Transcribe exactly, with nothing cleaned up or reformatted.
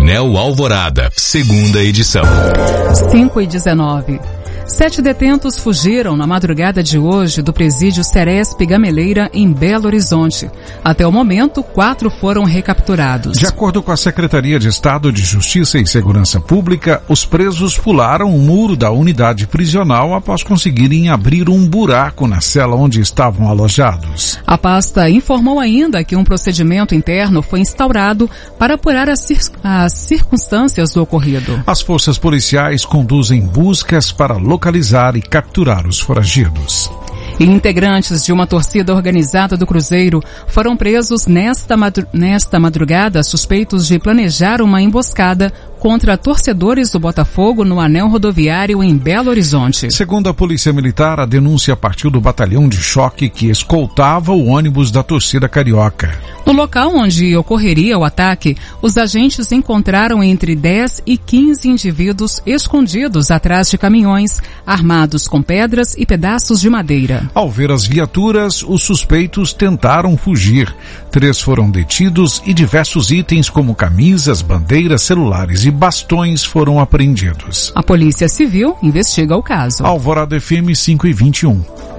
Jornal Alvorada, segunda edição. cinco e dezenove. Sete detentos fugiram na madrugada de hoje do presídio Ceresp Gameleira, em Belo Horizonte. Até o momento, quatro foram recapturados. De acordo com a Secretaria de Estado de Justiça e Segurança Pública, os presos pularam o muro da unidade prisional após conseguirem abrir um buraco na cela onde estavam alojados. A pasta informou ainda que um procedimento interno foi instaurado para apurar as, cir- as circunstâncias do ocorrido. As forças policiais conduzem buscas para localizar e capturar os foragidos. E integrantes de uma torcida organizada do Cruzeiro foram presos nesta, madru- nesta madrugada suspeitos de planejar uma emboscada contra torcedores do Botafogo no anel rodoviário em Belo Horizonte. Segundo a Polícia Militar, a denúncia partiu do batalhão de choque que escoltava o ônibus da torcida carioca. No local onde ocorreria o ataque, os agentes encontraram entre dez e quinze indivíduos escondidos atrás de caminhões, armados com pedras e pedaços de madeira. Ao ver as viaturas, os suspeitos tentaram fugir. Três foram detidos e diversos itens como camisas, bandeiras, celulares e bastões foram apreendidos. A Polícia Civil investiga o caso. Alvorada F M cinco e vinte e um.